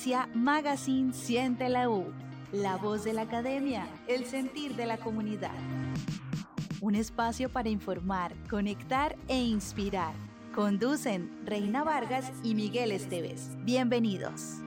Inicia Magazine Siente la U, la voz de la academia, el sentir de la comunidad. Un espacio para informar, conectar e inspirar. Conducen Reina Vargas y Miguel Esteves. Bienvenidos.